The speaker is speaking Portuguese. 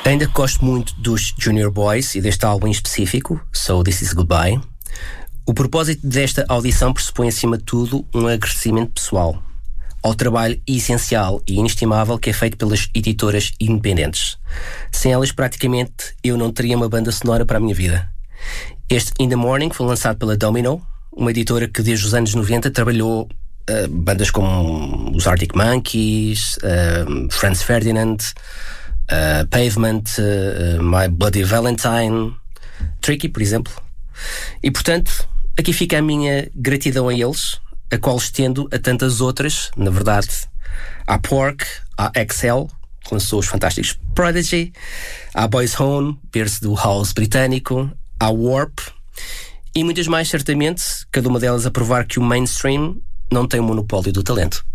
Ainda gosto muito dos Junior Boys e deste álbum em específico, So This Is Goodbye. O propósito desta audição pressupõe, acima de tudo, um agradecimento pessoal ao trabalho essencial e inestimável que é feito pelas editoras independentes. Sem elas, praticamente, eu não teria uma banda sonora para a minha vida. Este In The Morning foi lançado pela Domino, uma editora que desde os anos 90 trabalhou bandas como os Arctic Monkeys, Franz Ferdinand, Pavement, My Bloody Valentine, Tricky, por exemplo. E, portanto, aqui fica a minha gratidão a eles, a qual estendo a tantas outras, na verdade, à Pork, à Excel, que lançou os fantásticos Prodigy, à Boys Home, berço do house britânico, à Warp, e muitas mais, certamente, cada uma delas a provar que o mainstream não tem o monopólio do talento.